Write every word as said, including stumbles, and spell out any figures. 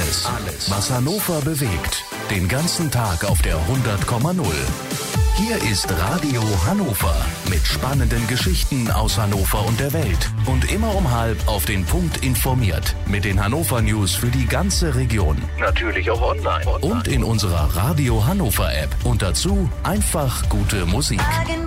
Alles, was Hannover bewegt. Den ganzen Tag auf der hundert Komma null. Hier ist Radio Hannover mit spannenden Geschichten aus Hannover und der Welt. Und immer um halb auf den Punkt informiert. Mit den Hannover News für die ganze Region. Natürlich auch online. Und in unserer Radio Hannover App. Und dazu einfach gute Musik.